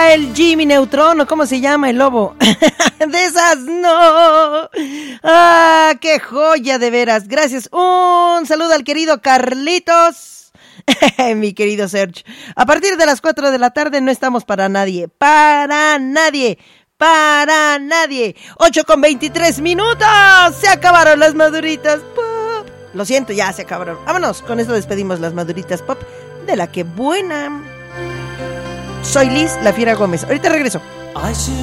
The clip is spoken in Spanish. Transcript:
será el Jimmy Neutron o cómo se llama el lobo. De esas no. Ah, qué joya de veras. Gracias. Un saludo al querido Carlitos. Mi querido Serge. A partir de las 4 de la tarde no estamos para nadie. Para nadie. Para nadie. 8:23. Se acabaron las maduritas pop. Lo siento, ya se acabaron. Vámonos. Con esto despedimos las maduritas pop de la que buena. Soy Liz, la Fiera Gómez. Ahorita regreso.